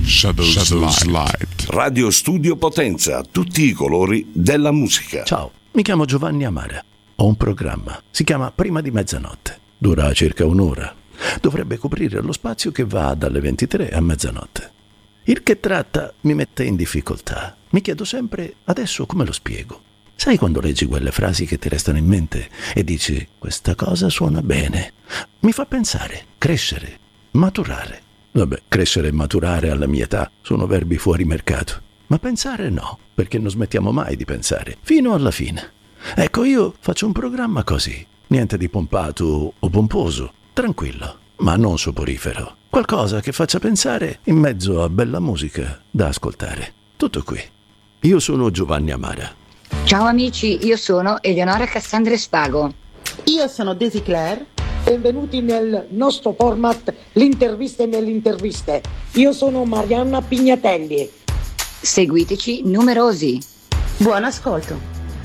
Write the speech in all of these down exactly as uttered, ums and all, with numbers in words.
Shadows, Shadows Light. Radio Studio Potenza, tutti i colori della musica. Ciao, mi chiamo Giovanni Amara. Ho un programma, si chiama Prima di mezzanotte. Dura circa un'ora. Dovrebbe coprire lo spazio che va dalle ventitré a mezzanotte. Il che tratta mi mette in difficoltà. Mi chiedo sempre, adesso come lo spiego? Sai quando leggi quelle frasi che ti restano in mente e dici, questa cosa suona bene? Mi fa pensare, crescere, maturare. Vabbè, crescere e maturare alla mia età sono verbi fuori mercato. Ma pensare no, perché non smettiamo mai di pensare, fino alla fine. Ecco, io faccio un programma così, niente di pompato o pomposo, tranquillo, ma non soporifero. Qualcosa che faccia pensare in mezzo a bella musica da ascoltare. Tutto qui. Io sono Giovanni Amara. Ciao amici, io sono Eleonora Cassandra Spago. Io sono Daisy Claire. Benvenuti nel nostro format L'interviste nell'interviste. Io sono Marianna Pignatelli. Seguiteci numerosi. Buon ascolto.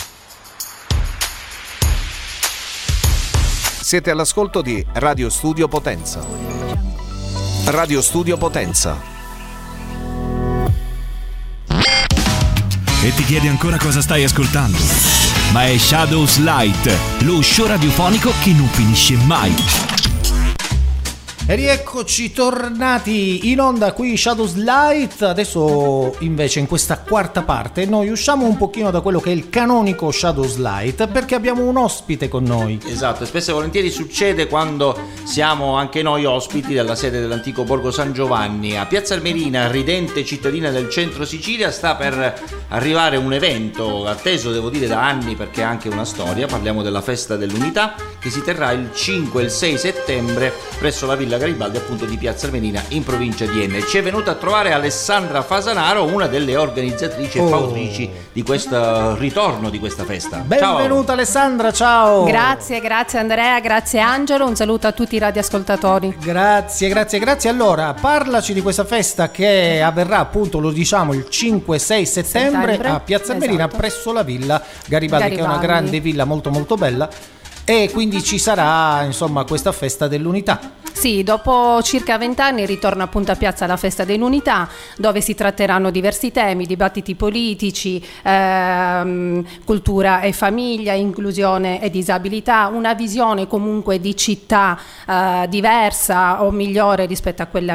Siete all'ascolto di Radio Studio Potenza. Radio Studio Potenza. E ti chiedi ancora cosa stai ascoltando? Ma è Shadows Light, lo show radiofonico che non finisce mai. E rieccoci tornati in onda qui Shadows Light. Adesso invece in questa quarta parte noi usciamo un pochino da quello che è il canonico Shadows Light, perché abbiamo un ospite con noi. Esatto, spesso e volentieri succede quando siamo anche noi ospiti della sede dell'antico Borgo San Giovanni. A Piazza Armerina, ridente cittadina del centro Sicilia, sta per arrivare un evento atteso, devo dire, da anni, perché ha anche una storia. Parliamo della Festa dell'Unità, che si terrà il cinque e il sei settembre presso la Villa Garibaldi, appunto, di Piazza Armerina in provincia di Enna. Ci è venuta a trovare Alessandra Fasanaro, una delle organizzatrici e Oh. fautrici di questo ritorno di questa festa. Benvenuta Ciao. Alessandra, ciao. Grazie, grazie Andrea, grazie Angelo, un saluto a tutti i radioascoltatori. Grazie, grazie, grazie. Allora, parlaci di questa festa che avverrà, appunto, lo diciamo, il cinque e sei settembre, Settembre, a Piazza Armerina, esatto. presso la Villa Garibaldi, che è una Garibaldi. grande villa molto molto bella. E quindi ci sarà, insomma, questa Festa dell'Unità. Sì, dopo circa vent'anni ritorna appunto a Piazza la Festa dell'Unità, dove si tratteranno diversi temi, dibattiti politici, ehm, cultura e famiglia, inclusione e disabilità, una visione comunque di città eh, diversa o migliore rispetto a quella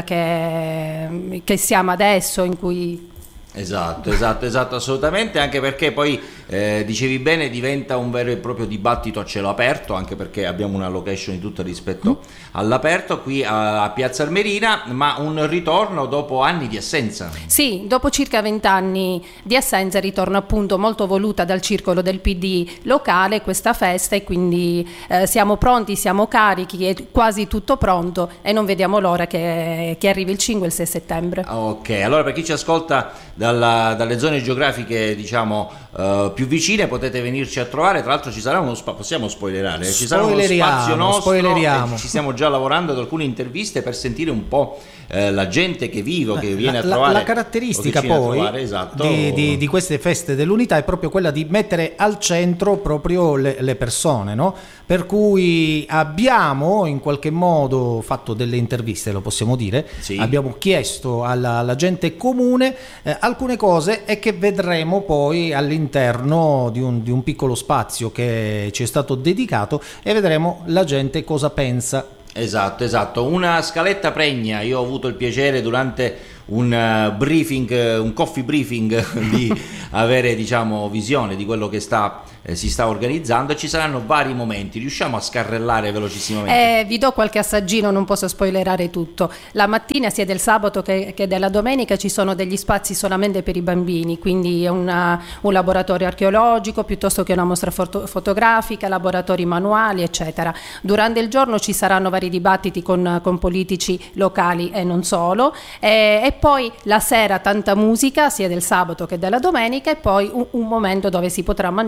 che, che siamo adesso, in cui... Esatto, esatto, esatto, assolutamente, anche perché poi eh, dicevi bene, diventa un vero e proprio dibattito a cielo aperto, anche perché abbiamo una location di tutto rispetto mm. all'aperto qui a, a Piazza Armerina, ma un ritorno dopo anni di assenza. Sì, dopo circa vent'anni di assenza ritorna appunto molto voluta dal circolo del P D locale questa festa, e quindi eh, siamo pronti, siamo carichi, è quasi tutto pronto e non vediamo l'ora che, che arrivi il cinque e il sei settembre. Ok, allora per chi ci ascolta dalla, dalle zone geografiche, diciamo, uh, più vicine, potete venirci a trovare. Tra l'altro ci sarà uno spazio, possiamo spoilerare, ci sarà uno spazio nostro, spoileriamo. e ci stiamo già lavorando ad alcune interviste per sentire un po' eh, la gente che vive, che viene la, a trovare. La caratteristica poi trovare, esatto. di, di, di queste feste dell'Unità è proprio quella di mettere al centro proprio le, le persone, no? Per cui abbiamo in qualche modo fatto delle interviste, lo possiamo dire, sì. Abbiamo chiesto alla, alla gente comune eh, alcune cose, e che vedremo poi all'interno di un, di un piccolo spazio che ci è stato dedicato, e vedremo la gente cosa pensa. Esatto, esatto, una scaletta pregna. Io ho avuto il piacere durante un uh, briefing, uh, un coffee briefing di avere, diciamo, visione di quello che sta eh, si sta organizzando. Ci saranno vari momenti, riusciamo a scarrellare velocissimamente? Eh, vi do qualche assaggino, non posso spoilerare tutto. La mattina, sia del sabato che, che della domenica, ci sono degli spazi solamente per i bambini, quindi è una, un laboratorio archeologico piuttosto che una mostra foto, fotografica, laboratori manuali, eccetera. Durante il giorno ci saranno vari dibattiti con, con politici locali e non solo, e, e poi la sera tanta musica sia del sabato che della domenica, e poi un, un momento dove si potrà mangiare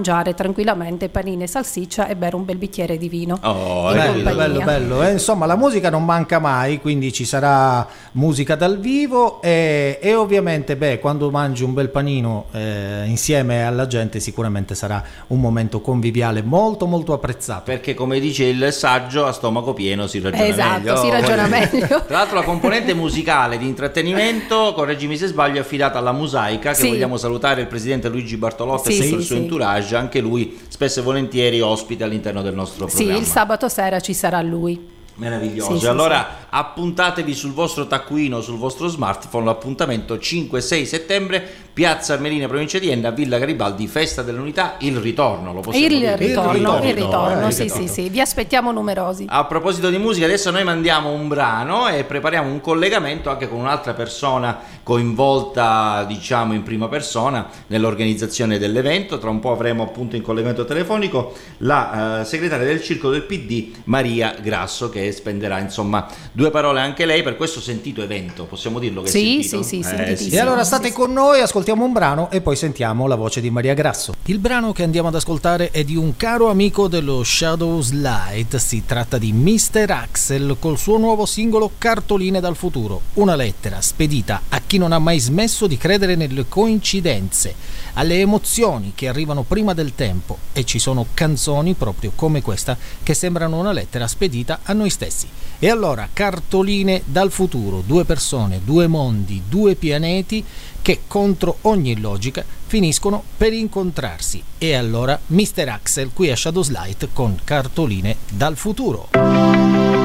tranquillamente panini e salsiccia e bere un bel bicchiere di vino. Oh, bello, bello, bello. Eh, insomma, la musica non manca mai, quindi ci sarà musica dal vivo e, e ovviamente, beh, quando mangi un bel panino eh, insieme alla gente sicuramente sarà un momento conviviale molto molto apprezzato. Perché come dice il saggio, a stomaco pieno si ragiona esatto, meglio. si ragiona meglio. Tra l'altro la componente musicale di intrattenimento, correggimi se sbaglio, è affidata alla Mosaica, che sì. vogliamo salutare il presidente Luigi Bartolotta sì, e tutto sì, il suo sì. entourage, anche lui spesso e volentieri ospite all'interno del nostro Sì, programma. il sabato sera ci sarà lui. Meraviglioso. Sì, sì, allora sì. Appuntatevi sul vostro taccuino, sul vostro smartphone l'appuntamento cinque sei settembre, Piazza Armerina, provincia di Enna, Villa Garibaldi, Festa dell'Unità, il ritorno, lo possiamo Il dire? ritorno, il ritorno, il ritorno, eh, sì, sì, sì, vi aspettiamo numerosi. A proposito di musica, adesso noi mandiamo un brano e prepariamo un collegamento anche con un'altra persona coinvolta, diciamo, in prima persona nell'organizzazione dell'evento. Tra un po' avremo appunto in collegamento telefonico la uh, segretaria del Circolo del P D, Maria Grasso, che spenderà insomma due parole anche lei per questo sentito evento, possiamo dirlo che sì, è sentito? Sì, sì, eh, sì. E allora state con noi, ascoltiamo un brano e poi sentiamo la voce di Maria Grasso. Il brano che andiamo ad ascoltare è di un caro amico dello Shadows Light, si tratta di mister Axel col suo nuovo singolo Cartoline dal futuro, una lettera spedita a chi non ha mai smesso di credere nelle coincidenze, alle emozioni che arrivano prima del tempo, e ci sono canzoni proprio come questa che sembrano una lettera spedita a noi stessi. E allora Cartoline dal futuro, due persone, due mondi, due pianeti che contro ogni logica finiscono per incontrarsi. E allora mister Axel qui a Shadows Light con Cartoline dal futuro.